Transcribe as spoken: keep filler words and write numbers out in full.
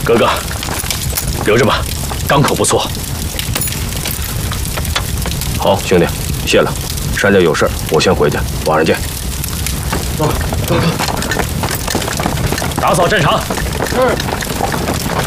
哥哥，留着吧，钢口不错。好，兄弟，谢了。山家有事，我先回去，晚上见。走，走走。打扫战场。是。